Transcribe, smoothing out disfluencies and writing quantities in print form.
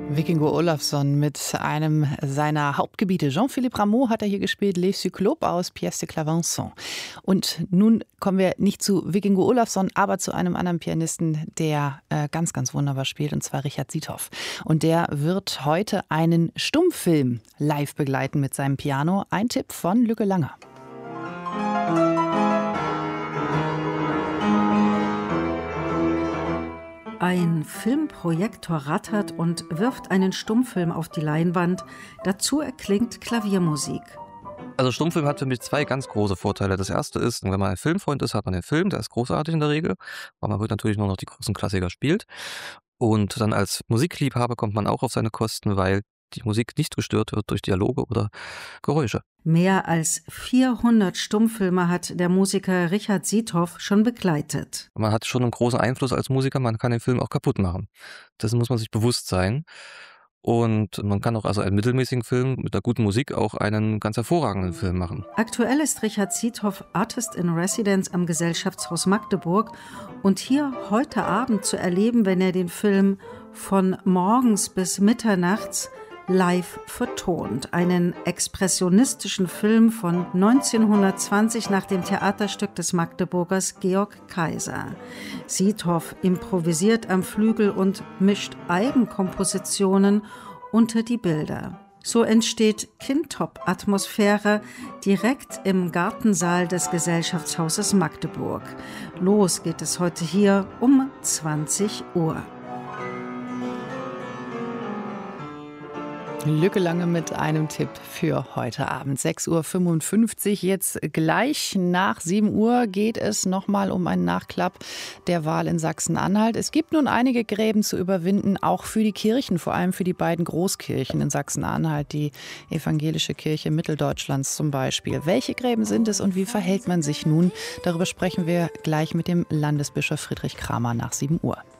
Vikingo Olafsson mit einem seiner Hauptgebiete. Jean-Philippe Rameau hat er hier gespielt, Les Cyclopes aus Pièce de Clavenson. Und nun kommen wir nicht zu Vikingo Olafsson, aber zu einem anderen Pianisten, der ganz, ganz wunderbar spielt, und zwar Richard Siethoff. Und der wird heute einen Stummfilm live begleiten mit seinem Piano. Ein Tipp von Lücke Langer. Ein Filmprojektor rattert und wirft einen Stummfilm auf die Leinwand. Dazu erklingt Klaviermusik. Also Stummfilm hat für mich zwei ganz große Vorteile. Das erste ist, wenn man ein Filmfreund ist, hat man den Film, der ist großartig in der Regel, weil man heute natürlich nur noch die großen Klassiker spielt. Und dann als Musikliebhaber kommt man auch auf seine Kosten, weil die Musik nicht gestört wird durch Dialoge oder Geräusche. Mehr als 400 Stummfilme hat der Musiker Richard Siethoff schon begleitet. Man hat schon einen großen Einfluss als Musiker, man kann den Film auch kaputt machen. Dessen muss man sich bewusst sein. Und man kann auch also einen mittelmäßigen Film mit einer guten Musik auch einen ganz hervorragenden Film machen. Aktuell ist Richard Siethoff Artist in Residence am Gesellschaftshaus Magdeburg und hier heute Abend zu erleben, wenn er den Film von morgens bis mitternachts live vertont. Einen expressionistischen Film von 1920 nach dem Theaterstück des Magdeburgers Georg Kaiser. Siethoff improvisiert am Flügel und mischt Eigenkompositionen unter die Bilder. So entsteht Kindtop-Atmosphäre direkt im Gartensaal des Gesellschaftshauses Magdeburg. Los geht es heute hier um 20 Uhr. Lücke Lange mit einem Tipp für heute Abend. 6.55 Uhr. Jetzt gleich nach 7 Uhr geht es nochmal um einen Nachklapp der Wahl in Sachsen-Anhalt. Es gibt nun einige Gräben zu überwinden, auch für die Kirchen, vor allem für die beiden Großkirchen in Sachsen-Anhalt, die evangelische Kirche Mitteldeutschlands zum Beispiel. Welche Gräben sind es und wie verhält man sich nun? Darüber sprechen wir gleich mit dem Landesbischof Friedrich Kramer nach 7 Uhr.